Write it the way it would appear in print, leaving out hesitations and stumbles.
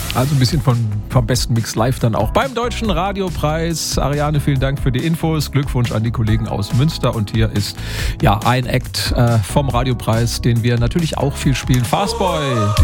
Also ein bisschen vom besten Mix live dann auch beim Deutschen Radiopreis. Ariane, vielen Dank für die Infos. Glückwunsch an die Kollegen aus Münster. Und hier ist ja ein Act vom Radiopreis, den wir natürlich auch viel spielen. Fastboy.